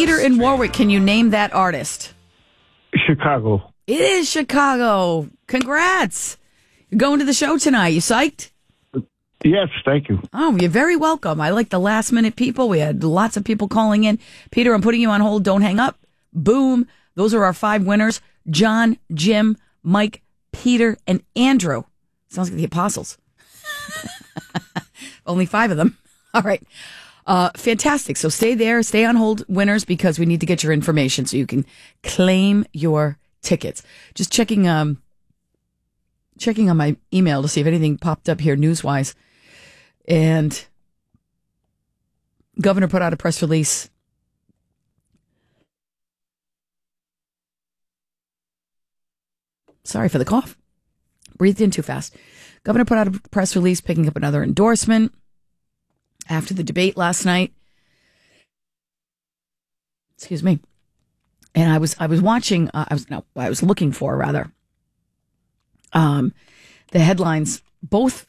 Peter in Warwick, can you name that artist? Chicago. It is Chicago. Congrats. You're going to the show tonight. You psyched? Yes, thank you. Oh, you're very welcome. I like the last minute people. We had lots of people calling in. Peter, I'm putting you on hold. Don't hang up. Boom. Those are our 5 winners. John, Jim, Mike, Peter, and Andrew. Sounds like the apostles. Only 5 of them. All right. Fantastic. So stay there. Stay on hold, winners, because we need to get your information so you can claim your tickets. Just checking on my email to see if anything popped up here news-wise. And Governor put out a press release. Sorry for the cough. Breathed in too fast. Governor put out a press release picking up another endorsement after the debate last night. Excuse me. And I was watching, I was looking for rather, the headlines, both,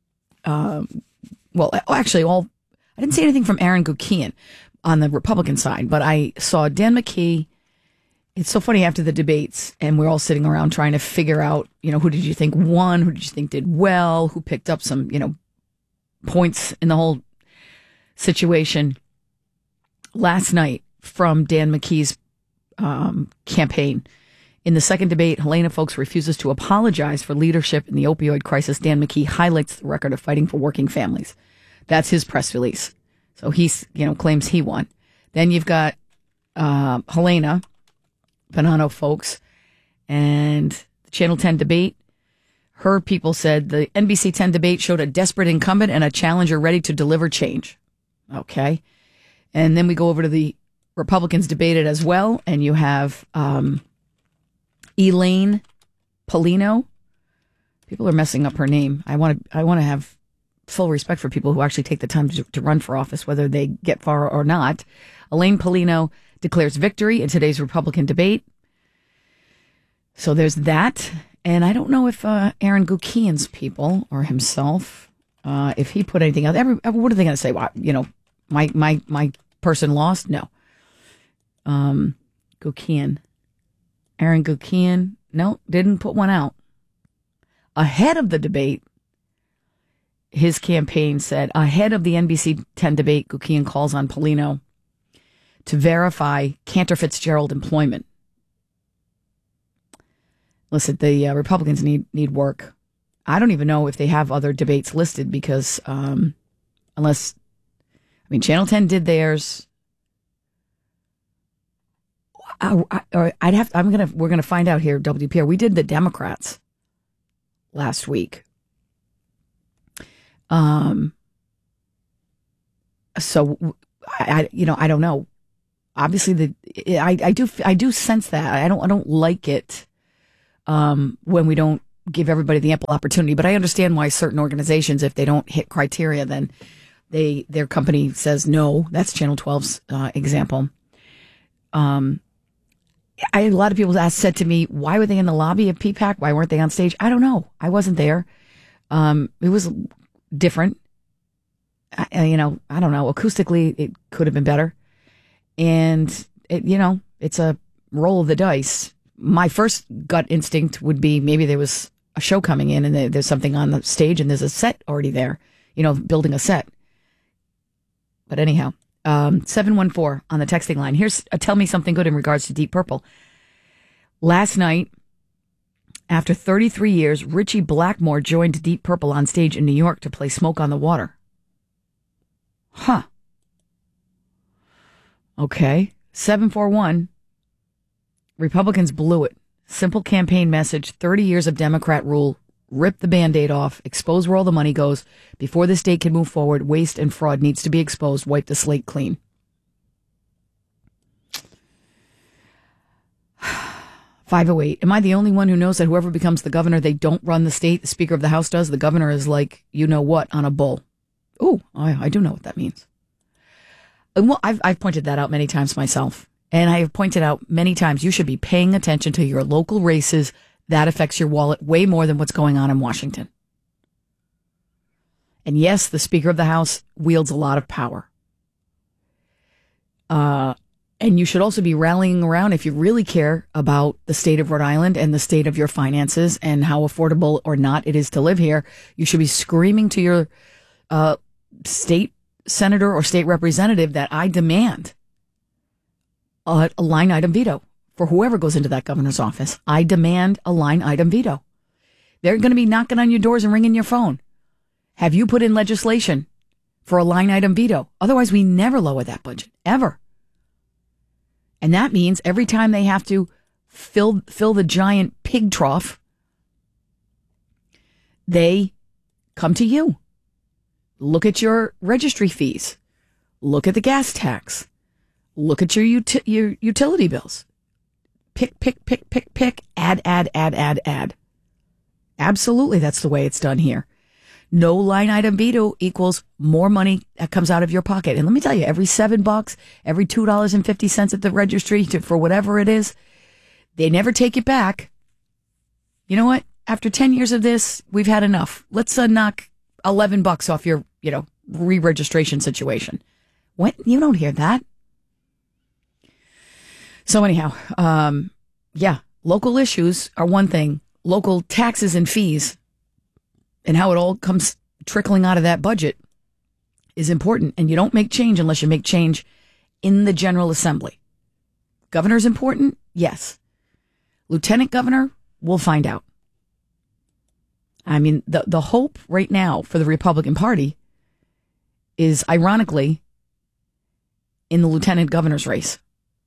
actually all, I didn't see anything from Aaron Guckian on the Republican side, but I saw Dan McKee. It's so funny after the debates, and we're all sitting around trying to figure out, who did you think won? Who did you think did well? Who picked up some, points in the whole situation. Last night from Dan McKee's campaign. In the second debate, Helena Foulkes refuses to apologize for leadership in the opioid crisis. Dan McKee highlights the record of fighting for working families. That's his press release. So he's, claims he won. Then you've got Helena Bonanno Foulkes and the Channel 10 debate. Her people said the NBC 10 debate showed a desperate incumbent and a challenger ready to deliver change. Okay. And then we go over to the Republicans debated as well. And you have Elaine Paulino. People are messing up her name. I want to have full respect for people who actually take the time to run for office, whether they get far or not. Elaine Paulino declares victory in today's Republican debate. So there's that. And I don't know if Aaron Guckian's people or himself, if he put anything out. What are they going to say? Well, my person lost? No. Guckian. Aaron Guckian. No, didn't put one out. Ahead of the debate, his campaign said, ahead of the NBC 10 debate, Guckian calls on Paulino to verify Cantor Fitzgerald employment. Listen, the Republicans need work. I don't even know if they have other debates listed because Channel 10 did theirs. We're gonna find out here, WPR. We did the Democrats last week. So I don't know. Obviously, I do sense that I don't like it when we don't give everybody the ample opportunity. But I understand why certain organizations, if they don't hit criteria, then their company says no. That's Channel 12's example. A lot of people said to me, why were they in the lobby of PPAC? Why weren't they on stage? I don't know. I wasn't there. It was different. I don't know. Acoustically, it could have been better. And, it's a roll of the dice. My first gut instinct would be maybe there was a show coming in and there's something on the stage and there's a set already there, building a set. But anyhow, 714 on the texting line. Here's tell me something good in regards to Deep Purple. Last night, after 33 years, Richie Blackmore joined Deep Purple on stage in New York to play Smoke on the Water. Huh. Okay. 741. Republicans blew it. Simple campaign message, 30 years of Democrat rule. Rip the Band-Aid off. Expose where all the money goes. Before the state can move forward, waste and fraud needs to be exposed. Wipe the slate clean. 508. Am I the only one who knows that whoever becomes the governor, they don't run the state? The Speaker of the House does. The governor is like, what, on a bull. Ooh, I do know what that means. Well, I've pointed that out many times myself. And I have pointed out many times you should be paying attention to your local races. That affects your wallet way more than what's going on in Washington. And yes, the Speaker of the House wields a lot of power. And And you should also be rallying around, if you really care about the state of Rhode Island and the state of your finances and how affordable or not it is to live here, you should be screaming to your state senator or state representative that I demand a line item veto for whoever goes into that governor's office. I demand a line item veto. They're going to be knocking on your doors and ringing your phone. Have you put in legislation for a line item veto? Otherwise, we never lower that budget, ever. And that means every time they have to fill the giant pig trough, they come to you. Look at your registry fees. Look at the gas tax. Look at your utility bills. Pick. Add. Absolutely, that's the way it's done here. No line item veto equals more money that comes out of your pocket. And let me tell you, every $7, every $2.50 at the registry for whatever it is, they never take it back. You know what? After 10 years of this, we've had enough. Let's knock $11 off your, re-registration situation. When you don't hear that. So anyhow, local issues are one thing. Local taxes and fees and how it all comes trickling out of that budget is important. And you don't make change unless you make change in the General Assembly. Governor's important? Yes. Lieutenant governor? We'll find out. I mean, the hope right now for the Republican Party is, ironically, in the lieutenant governor's race.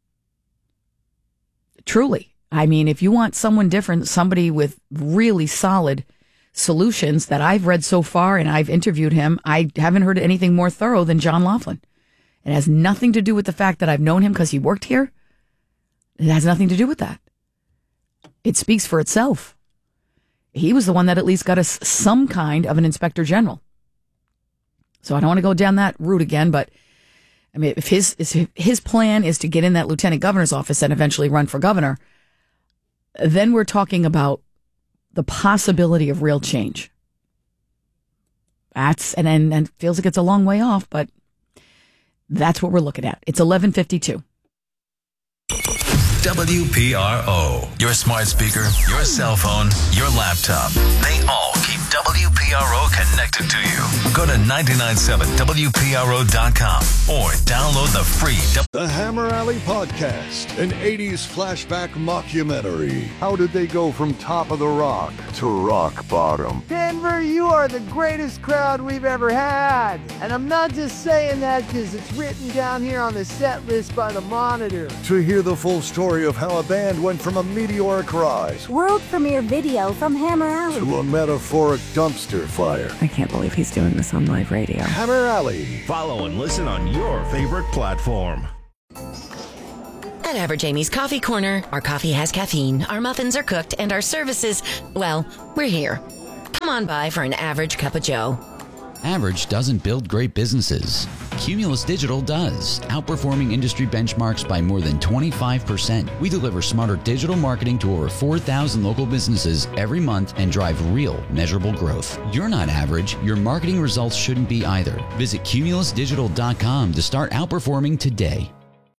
Truly. I mean, if you want someone different, somebody with really solid solutions that I've read so far, and I've interviewed him, I haven't heard anything more thorough than John Laughlin. It has nothing to do with the fact that I've known him because he worked here. It has nothing to do with that. It speaks for itself. He was the one that at least got us some kind of an inspector general. So I don't want to go down that route again, but I mean, if his plan is to get in that lieutenant governor's office and eventually run for governor, then we're talking about the possibility of real change. And it feels like it's a long way off, but that's what we're looking at. It's 11:52. WPRO. Your smart speaker, your cell phone, your laptop. They all keep WPRO connected to you. Go to 997WPRO.com or download the free The Hammer Alley Podcast, an 80s flashback mockumentary. How did they go from top of the rock to rock bottom? Denver, you are the greatest crowd we've ever had. And I'm not just saying that because it's written down here on the set list by the Monitor. To hear the full story of how a band went from a meteoric rise, world premiere video from Hammer Alley, to a metaphoric dumpster fire. I can't believe he's doing this on live radio. Hammer Alley. Follow and listen on your favorite platform. At Average Amy's Coffee Corner, our coffee has caffeine, our muffins are cooked, and our services, well, we're here. Come on by for an average cup of joe. Average doesn't build great businesses. Cumulus Digital does, outperforming industry benchmarks by more than 25%. We deliver smarter digital marketing to over 4,000 local businesses every month and drive real, measurable growth. You're not average. Your marketing results shouldn't be either. Visit cumulusdigital.com to start outperforming today.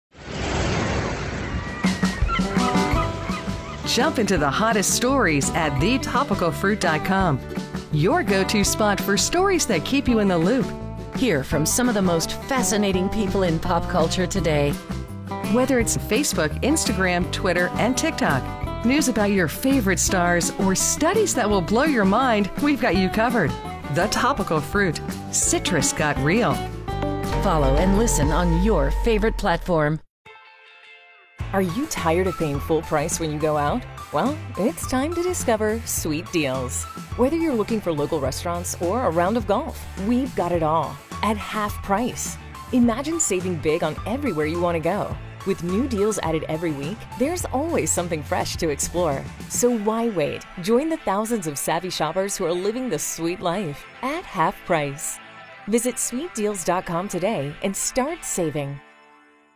Jump into the hottest stories at thetopicalfruit.com. Your go-to spot for stories that keep you in the loop. Hear from some of the most fascinating people in pop culture today. Whether it's Facebook, Instagram, Twitter, and TikTok, news about your favorite stars, or studies that will blow your mind, we've got you covered. The Topical Fruit. Citrus got real. Follow and listen on your favorite platform. Are you tired of paying full price when you go out? Well, it's time to discover Sweet Deals. Whether you're looking for local restaurants or a round of golf, we've got it all at half price. Imagine saving big on everywhere you want to go. With new deals added every week, there's always something fresh to explore. So why wait? Join the thousands of savvy shoppers who are living the sweet life at half price. Visit sweetdeals.com today and start saving.